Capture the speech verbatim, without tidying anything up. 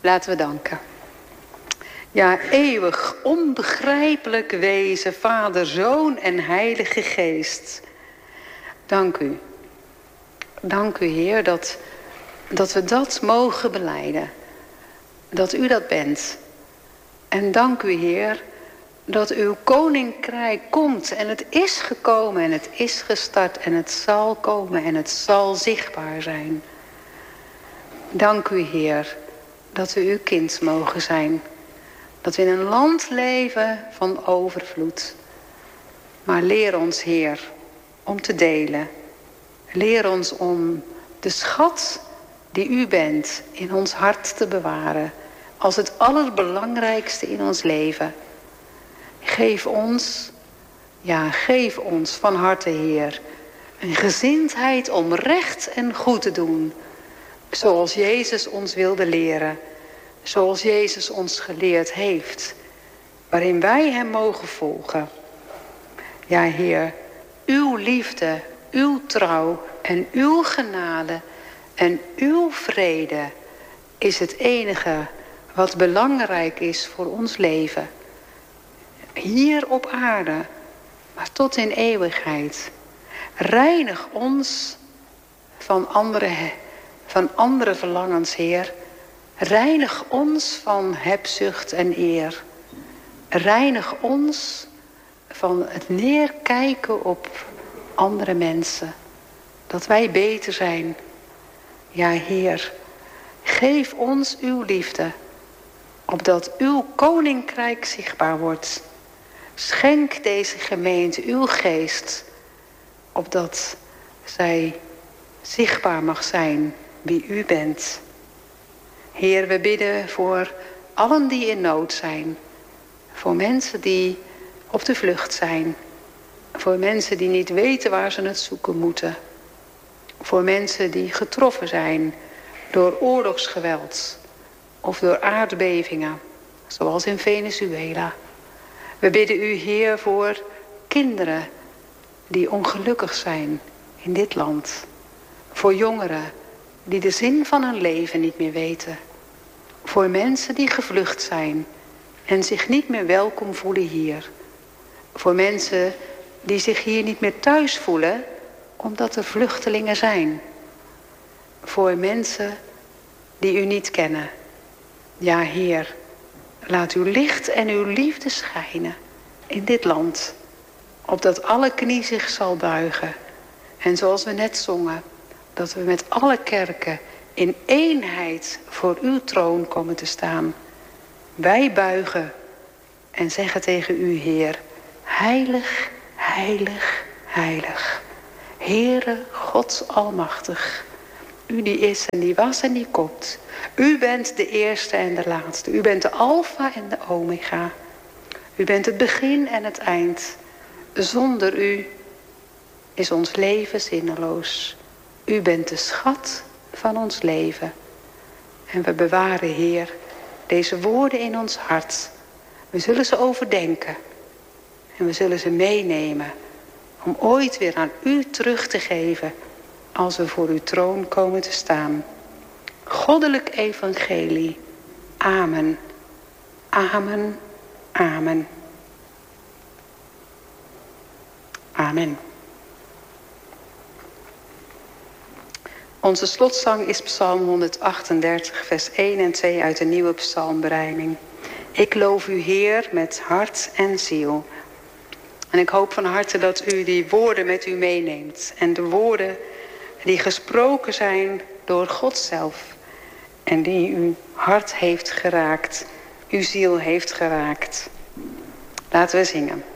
Laten we danken. Ja, eeuwig, onbegrijpelijk wezen, Vader, Zoon en Heilige Geest. Dank u. Dank u, Heer, dat, dat we dat mogen belijden. Dat u dat bent. En dank u, Heer, dat uw koninkrijk komt. En het is gekomen en het is gestart en het zal komen en het zal zichtbaar zijn. Dank u, Heer, dat we uw kind mogen zijn. Dat we in een land leven van overvloed. Maar leer ons, Heer, om te delen. Leer ons om de schat die u bent in ons hart te bewaren. Als het allerbelangrijkste in ons leven. Geef ons, ja, geef ons van harte, Heer, een gezindheid om recht en goed te doen. Zoals Jezus ons wilde leren. Zoals Jezus ons geleerd heeft. Waarin wij hem mogen volgen. Ja, Heer, uw liefde, uw trouw en uw genade en uw vrede is het enige wat belangrijk is voor ons leven. Hier op aarde, maar tot in eeuwigheid. Reinig ons van andere, van andere verlangens, Heer. Reinig ons van hebzucht en eer. Reinig ons van het neerkijken op andere mensen. Dat wij beter zijn. Ja, Heer, geef ons uw liefde. Opdat uw koninkrijk zichtbaar wordt. Schenk deze gemeente uw geest. Opdat zij zichtbaar mag zijn wie u bent. Heer, we bidden voor allen die in nood zijn. Voor mensen die op de vlucht zijn. Voor mensen die niet weten waar ze het zoeken moeten. Voor mensen die getroffen zijn door oorlogsgeweld. Of door aardbevingen, zoals in Venezuela. We bidden u, Heer, voor kinderen die ongelukkig zijn in dit land. Voor jongeren die de zin van hun leven niet meer weten. Voor mensen die gevlucht zijn en zich niet meer welkom voelen hier. Voor mensen die zich hier niet meer thuis voelen omdat er vluchtelingen zijn. Voor mensen die u niet kennen. Ja, Heer, laat uw licht en uw liefde schijnen in dit land. Opdat alle knie zich zal buigen. En zoals we net zongen, dat we met alle kerken in eenheid voor uw troon komen te staan. Wij buigen en zeggen tegen u, Heer, heilig, heilig, heilig. Heere God almachtig, u die is en die was en die komt. U bent de eerste en de laatste. U bent de alfa en de omega. U bent het begin en het eind. Zonder u is ons leven zinneloos. U bent de schat van ons leven. En we bewaren, Heer, deze woorden in ons hart. We zullen ze overdenken. En we zullen ze meenemen. Om ooit weer aan u terug te geven. Als we voor uw troon komen te staan. Goddelijk evangelie. Amen. Amen. Amen. Amen. Onze slotzang is Psalm honderdachtendertig, vers één en twee uit de nieuwe psalmbereiding. Ik loof u, Heer, met hart en ziel. En ik hoop van harte dat u die woorden met u meeneemt. En de woorden die gesproken zijn door God zelf. En die uw hart heeft geraakt. Uw ziel heeft geraakt. Laten we zingen.